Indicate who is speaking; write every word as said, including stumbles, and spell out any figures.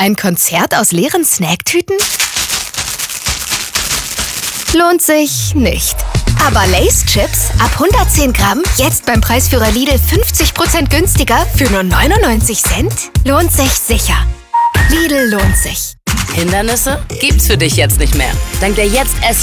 Speaker 1: Ein Konzert aus leeren Snacktüten? Lohnt sich nicht. Aber Lay's Chips ab hundertzehn Gramm, jetzt beim Preisführer Lidl fünfzig Prozent günstiger für nur neunundneunzig Cent? Lohnt sich sicher. Lidl lohnt sich.
Speaker 2: Hindernisse gibt's für dich jetzt nicht mehr. Dank der Jetzt